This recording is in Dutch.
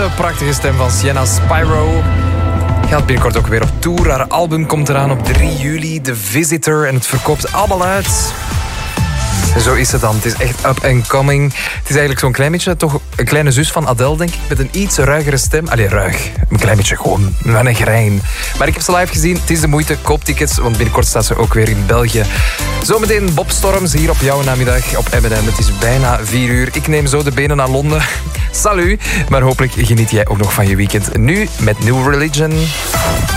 de prachtige stem van Sienna Spyro. Gaat binnenkort ook weer op tour. Haar album komt eraan op 3 juli. The Visitor. En het verkoopt allemaal uit. Zo is het dan. Het is echt up and coming. Het is eigenlijk zo'n klein beetje, toch een kleine zus van Adele, denk ik. Met een iets ruigere stem. Allee, ruig. Een klein beetje gewoon. Met een grein. Maar ik heb ze live gezien. Het is de moeite. Koop tickets. Want binnenkort staat ze ook weer in België. Zometeen Bob Storms hier op jouw namiddag op M&M. Het is bijna 4 uur. Ik neem zo de benen naar Londen. Salut. Maar hopelijk geniet jij ook nog van je weekend. Nu met New Religion.